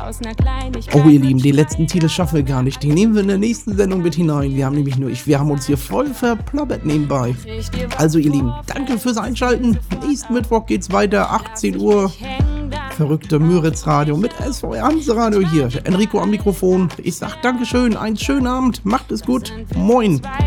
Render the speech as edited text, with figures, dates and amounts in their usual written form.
Oh, ihr Lieben, den letzten Titel schaffen wir gar nicht. Den nehmen wir in der nächsten Sendung mit hinein. Wir haben uns hier voll verplappert nebenbei. Also, ihr Lieben, danke fürs Einschalten. Nächsten Mittwoch geht's weiter, 18 Uhr. Verrückte Müritz Radio mit SVR Hanseradio hier. Enrico am Mikrofon. Ich sag Dankeschön, einen schönen Abend, macht es gut. Moin.